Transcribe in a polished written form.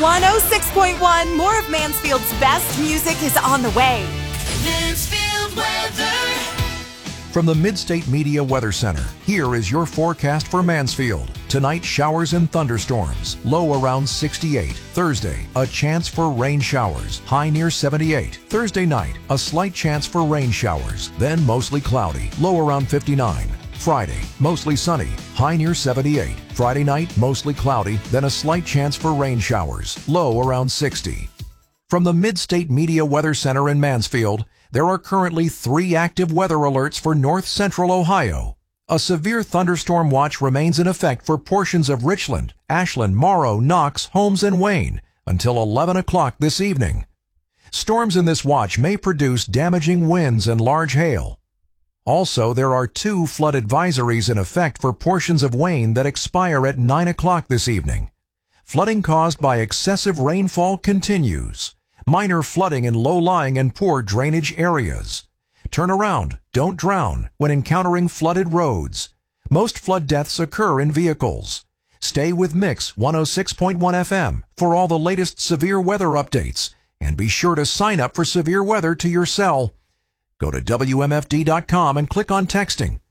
106.1, more of Mansfield's best music is on the way. Mansfield weather. From the Midstate Media Weather Center, here is your forecast for Mansfield. Tonight, showers and thunderstorms, low around 68. Thursday, a chance for rain showers, high near 78. Thursday night, a slight chance for rain showers, then mostly cloudy, low around 59. Friday, mostly sunny, high near 78. Friday night, mostly cloudy, then a slight chance for rain showers, low around 60. From the Midstate Media Weather Center in Mansfield, there are currently 3 active weather alerts for north central Ohio. A severe thunderstorm watch remains in effect for portions of Richland, Ashland, Morrow, Knox, Holmes, and Wayne until 11 o'clock this evening. Storms in this watch may produce damaging winds and large hail. Also, there are 2 flood advisories in effect for portions of Wayne that expire at 9 o'clock this evening. Flooding caused by excessive rainfall continues. Minor flooding in low-lying and poor drainage areas. Turn around, don't drown when encountering flooded roads. Most flood deaths occur in vehicles. Stay with Mix 106.1 FM for all the latest severe weather updates, and be sure to sign up for severe weather to your cell. Go to WMFD.com and click on texting.